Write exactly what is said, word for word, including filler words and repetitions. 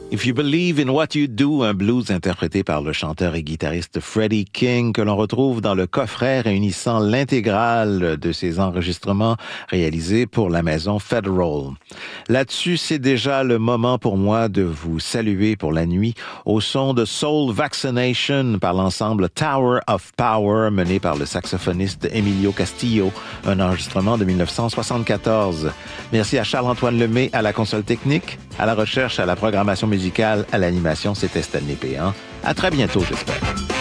If You Believe in What You Do, un blues interprété par le chanteur et guitariste Freddie King que l'on retrouve dans le coffret réunissant l'intégrale de ses enregistrements réalisés pour la maison Federal. Là-dessus, c'est déjà le moment pour moi de vous saluer pour la nuit au son de Soul Vaccination par l'ensemble Tower of Power mené par le saxophoniste Emilio Castillo, un enregistrement de dix-neuf cent soixante-quatorze. Merci à Charles-Antoine Lemay à la console technique, à la recherche, à la programmation musicale, à l'animation, c'était Stanley Péan. À très bientôt, j'espère.